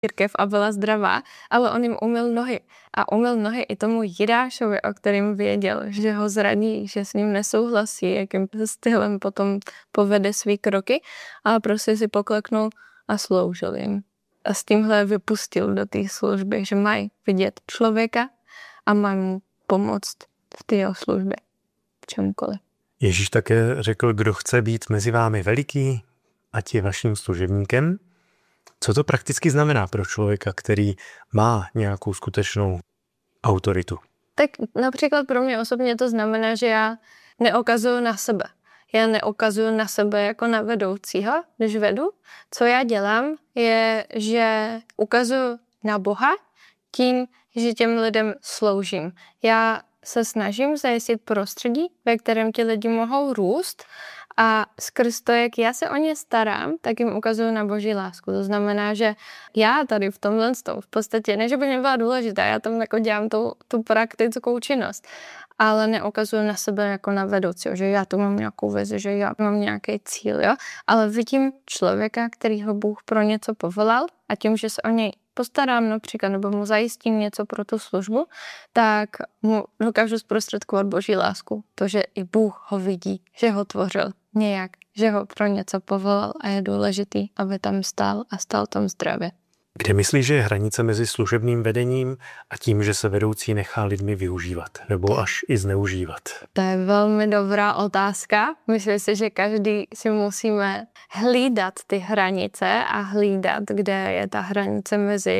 církev a byla zdravá, ale on jim umyl nohy. A umyl nohy i tomu Jidášovi, o kterém věděl, že ho zradí, že s ním nesouhlasí, jakým stylem potom povede svý kroky, ale prostě si pokleknul a sloužil jim. A s tímhle vypustil do té služby, že mají vidět člověka a mají mu pomoct v té jeho službě. Čemukoliv. Ježíš také řekl, kdo chce být mezi vámi veliký, ať je vaším služebníkem. Co to prakticky znamená pro člověka, který má nějakou skutečnou autoritu? Tak například pro mě osobně to znamená, že já neukazuju na sebe. Já neukazuju na sebe jako na vedoucího, když vedu. Co já dělám, je, že ukazuju na Boha tím, že těm lidem sloužím. Já se snažím zajistit prostředí, ve kterém ti lidi mohou růst a skrz to, jak já se o ně starám, tak jim ukazuju na Boží lásku. To znamená, že já tady v tomhle v podstatě, ne, že by nebyla důležitá, já tam jako dělám tu praktickou činnost, ale neukazuju na sebe jako na vedoucího, že já tu mám nějakou vizi, že já mám nějaký cíl, jo? Ale vidím člověka, který ho Bůh pro něco povolal a tím, že se o něj postarám například, nebo mu zajistím něco pro tu službu, tak mu dokážu zprostředkovat Boží lásku. To, že i Bůh ho vidí, že ho tvořil nějak, že ho pro něco povolal a je důležitý, aby tam stál a stál tam zdravě. Kde myslíš, že je hranice mezi služebním vedením a tím, že se vedoucí nechá lidmi využívat nebo až i zneužívat? To je velmi dobrá otázka. Myslím si, že každý si musíme hlídat ty hranice a hlídat, kde je ta hranice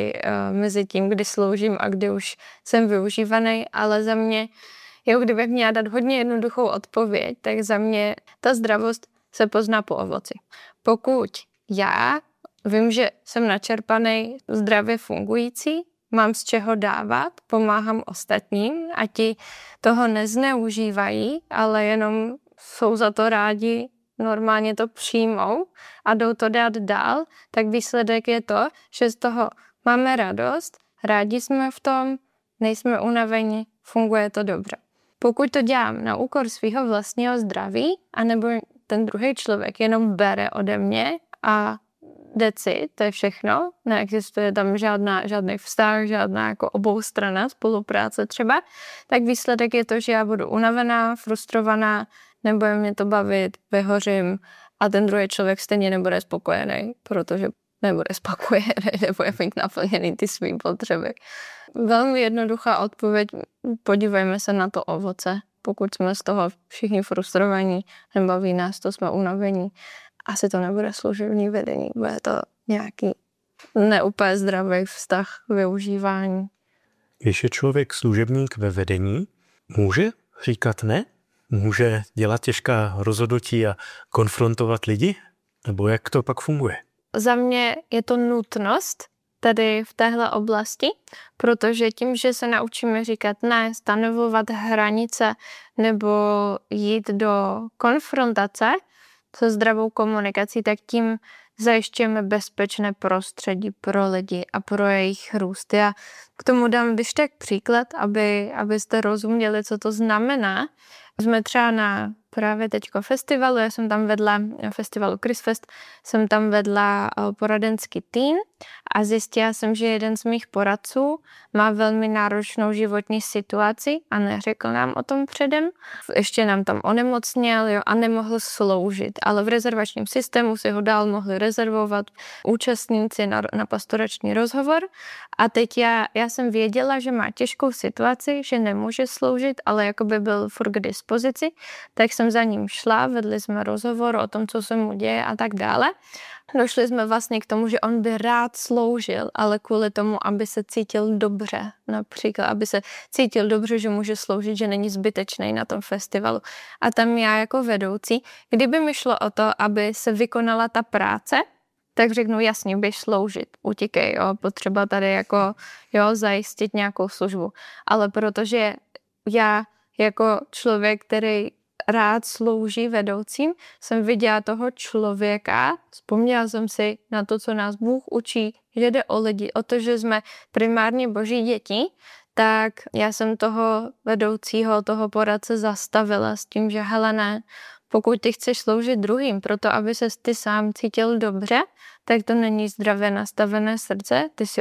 mezi tím, kdy sloužím a kdy už jsem využívaný, ale za mě, kdybych měla dát hodně jednoduchou odpověď, tak za mě ta zdravost se pozná po ovoci. Pokud já vím, že jsem načerpaný, zdravě fungující, mám z čeho dávat, pomáhám ostatním a ti toho nezneužívají, ale jenom jsou za to rádi, normálně to přijmou a jdou to dát dál, tak výsledek je to, že z toho máme radost, rádi jsme v tom, nejsme unaveni, funguje to dobře. Pokud to dělám na úkor svého vlastního zdraví, anebo ten druhý člověk jenom bere ode mě a deci, to je všechno, neexistuje tam žádný vztah, žádná jako oboustranná spolupráce třeba, tak výsledek je to, že já budu unavená, frustrovaná, nebude mě to bavit, vyhořím a ten druhý člověk stejně nebude spokojený, protože nebude spokojený, nebude mít naplněný ty svý potřeby. Velmi jednoduchá odpověď, podívejme se na to ovoce. Pokud jsme z toho všichni frustrovaní, nebaví nás to, jsme unavení, asi to nebude služební vedení, bude to nějaký neúplně zdravý vztah využívání. Když je člověk služebník ve vedení, může říkat ne? Může dělat těžká rozhodnutí a konfrontovat lidi? Nebo jak to pak funguje? Za mě je to nutnost tady v téhle oblasti, protože tím, že se naučíme říkat ne, stanovovat hranice nebo jít do konfrontace se zdravou komunikací, tak tím zajišťujeme bezpečné prostředí pro lidi a pro jejich růst. Já k tomu dám když tak příklad, abyste rozuměli, co to znamená. Jsme třeba na právě teďko festivalu, já jsem tam vedla, na festivalu Chrisfest, jsem tam vedla poradenský tým a zjistila jsem, že jeden z mých poradců má velmi náročnou životní situaci a neřekl nám o tom předem. Ještě nám tam onemocněl, a nemohl sloužit, ale v rezervačním systému si ho dál mohli rezervovat účastníci na pastorační rozhovor a teď já jsem věděla, že má těžkou situaci, že nemůže sloužit, ale jakoby byl furt k dispozici, tak jsem za ním šla, vedli jsme rozhovor o tom, co se mu děje a tak dále. Došli jsme vlastně k tomu, že on by rád sloužil, ale kvůli tomu, aby se cítil dobře, například, aby se cítil dobře, že může sloužit, že není zbytečný na tom festivalu. A tam já jako vedoucí, kdyby mi šlo o to, aby se vykonala ta práce, tak řeknu jasně, běž sloužit, utíkej, potřeba tady zajistit nějakou službu. Ale protože já jako člověk, který rád slouží vedoucím, jsem viděla toho člověka, vzpomněla jsem si na to, co nás Bůh učí, že jde o lidi, o to, že jsme primárně Boží děti, tak já jsem toho vedoucího, toho poradce zastavila s tím, že hele ne, pokud ty chceš sloužit druhým, proto aby ses ty sám cítil dobře, tak to není zdravě nastavené srdce. Ty si